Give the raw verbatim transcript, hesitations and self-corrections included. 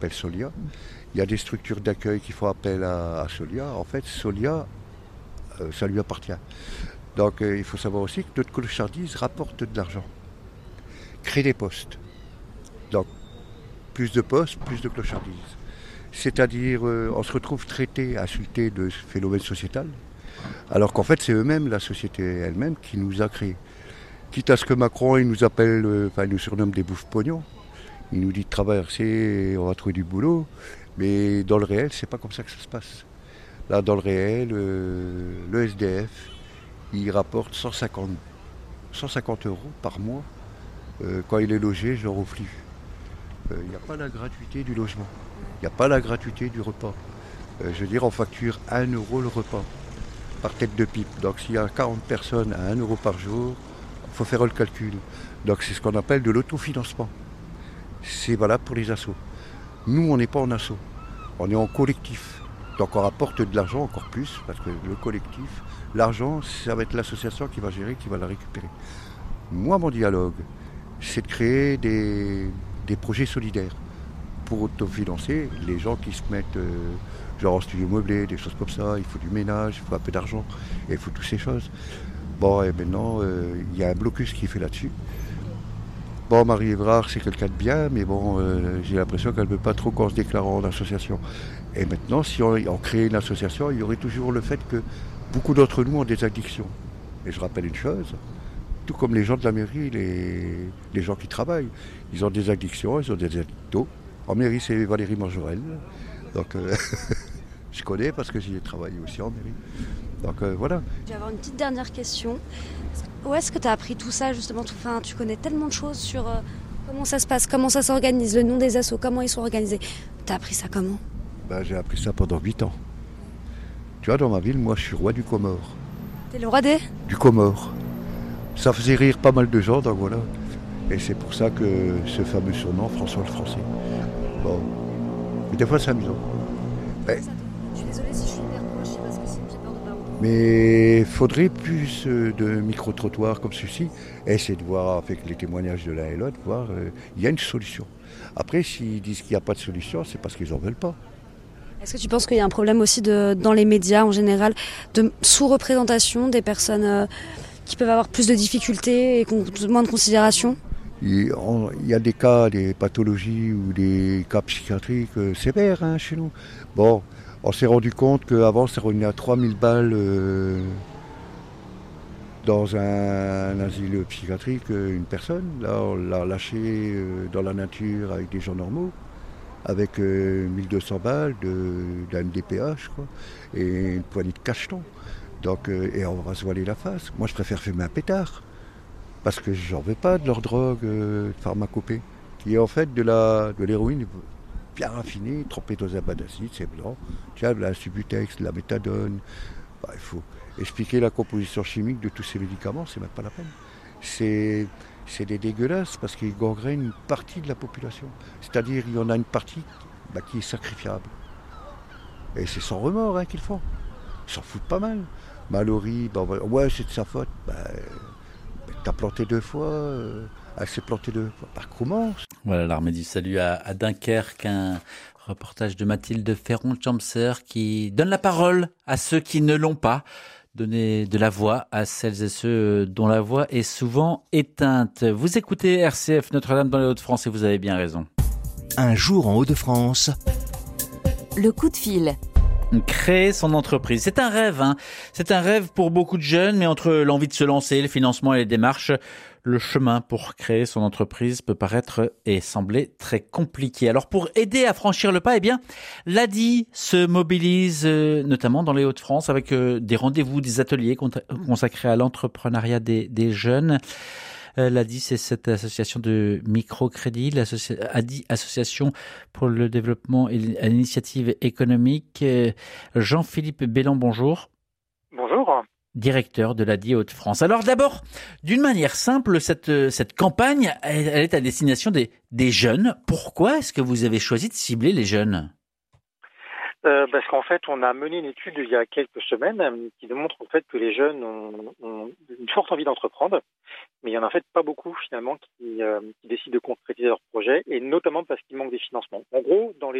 s'appelle Solia. Il y a des structures d'accueil qui font appel à, à Solia. En fait, Solia, euh, ça lui appartient. Donc euh, il faut savoir aussi que notre clochardise rapporte de l'argent. Crée des postes. Donc plus de postes, plus de clochardise. C'est-à-dire, euh, on se retrouve traité, insulté de ce phénomène sociétal, alors qu'en fait c'est eux-mêmes, la société elle-même, qui nous a créés. Quitte à ce que Macron, il nous appelle, euh, enfin il nous surnomme des bouffes-pognons. Il nous dit de traverser, on va trouver du boulot. Mais dans le réel, c'est pas comme ça que ça se passe. Là, dans le réel, euh, le S D F, il rapporte cent cinquante, cent cinquante euros par mois euh, quand il est logé, genre au flux. Il euh, n'y a pas la gratuité du logement. Il n'y a pas la gratuité du repas. Euh, je veux dire, on facture un euro le repas par tête de pipe. Donc s'il y a quarante personnes à un euro par jour, il faut faire le calcul. Donc c'est ce qu'on appelle de l'autofinancement. C'est valable pour les assos. Nous, on n'est pas en asso, on est en collectif. Donc on rapporte de l'argent encore plus, parce que le collectif, l'argent, ça va être l'association qui va gérer, qui va la récupérer. Moi, mon dialogue, c'est de créer des, des projets solidaires pour autofinancer les gens qui se mettent, euh, genre en studio meublé, des choses comme ça, il faut du ménage, il faut un peu d'argent, et il faut toutes ces choses. Bon, et maintenant, euh, il y a un blocus qui est fait là-dessus. Bon, Marie Évrard, c'est quelqu'un de bien, mais bon, euh, j'ai l'impression qu'elle ne veut pas trop qu'on se déclare en association. Et maintenant, si on, on crée une association, il y aurait toujours le fait que beaucoup d'entre nous ont des addictions. Et je rappelle une chose, tout comme les gens de la mairie, les, les gens qui travaillent, ils ont des addictions, ils ont des addictos. En mairie, c'est Valérie Marjorel. Donc, euh, je connais parce que j'y ai travaillé aussi en mairie. Donc, euh, voilà. Je vais avoir une petite dernière question. Où est-ce que tu as appris tout ça, justement tout, enfin, tu connais tellement de choses sur euh, comment ça se passe, comment ça s'organise, le nom des assos, comment ils sont organisés. Tu as appris ça comment? Ben, j'ai appris ça pendant huit ans. Tu vois, dans ma ville, moi, je suis roi du Comore. T'es le roi des Du Comore. Ça faisait rire pas mal de gens, donc voilà. Et c'est pour ça que ce fameux surnom, François le Français. Bon. Mais des fois, c'est amusant. Mais, je suis désolée si je suis hyper proche, parce que j'ai peur de pas entendre. mais il faudrait plus de micro-trottoirs comme ceci, et essayer de voir, avec les témoignages de l'un et l'autre, voir, il euh, y a une solution. Après, s'ils disent qu'il n'y a pas de solution, c'est parce qu'ils n'en veulent pas. Est-ce que tu penses qu'il y a un problème aussi de, dans les médias en général, de sous-représentation des personnes euh, qui peuvent avoir plus de difficultés et qui ont moins de considération? Il y a des cas, des pathologies ou des cas psychiatriques euh, sévères hein, chez nous. Bon, on s'est rendu compte qu'avant, ça revenait à trois mille balles euh, dans un, un asile psychiatrique, euh, une personne. Là, on l'a lâché euh, dans la nature avec des gens normaux, avec euh, mille deux cents balles de, d'un D P H, quoi, et une poignée de cachetons. Donc, euh, et on va se voiler la face. Moi, je préfère fumer un pétard. Parce que j'en veux pas de leur drogue euh, pharmacopée, qui est en fait de, la, de l'héroïne bien raffinée, trempée dans un bain d'acide, c'est blanc. Tiens, de la Subutex, de la méthadone. Bah, il faut expliquer la composition chimique de tous ces médicaments, c'est même pas la peine. C'est, c'est des dégueulasses parce qu'ils gangrènent une partie de la population. C'est-à-dire qu'il y en a une partie bah, qui est sacrifiable. Et c'est sans remords hein, qu'ils font. Ils s'en foutent pas mal. Mallory, bah, ouais, c'est de sa faute. Bah, T'as planté deux fois, euh, elle s'est plantée deux fois. Par comment? Voilà, l'armée du salut à, à Dunkerque, un reportage de Mathilde Ferron-Chamser qui donne la parole à ceux qui ne l'ont pas, donner de la voix à celles et ceux dont la voix est souvent éteinte. Vous écoutez R C F Notre-Dame dans les Hauts-de-France et vous avez bien raison. Un jour en Hauts-de-France. Le coup de fil. Créer son entreprise. C'est un rêve, hein. C'est un rêve pour beaucoup de jeunes, mais entre l'envie de se lancer, le financement et les démarches, le chemin pour créer son entreprise peut paraître et sembler très compliqué. Alors pour aider à franchir le pas, eh bien, l'A D I se mobilise euh, notamment dans les Hauts-de-France avec euh, des rendez-vous, des ateliers consacrés à l'entrepreneuriat des, des jeunes. Euh, L'A D I, c'est cette association de microcrédit, l'A D I, Association pour le développement et l'initiative économique. Euh, Jean-Philippe Bellan, bonjour. Bonjour. Directeur de l'A D I Hauts-de-France. Alors d'abord, d'une manière simple, cette, cette campagne, elle, elle est à destination des, des jeunes. Pourquoi est-ce que vous avez choisi de cibler les jeunes ? Euh, parce qu'en fait, on a mené une étude il y a quelques semaines euh, qui démontre en fait que les jeunes ont, ont une forte envie d'entreprendre, mais il y en a en fait pas beaucoup finalement qui, euh, qui décident de concrétiser leur projet, et notamment parce qu'il manque des financements. En gros, dans les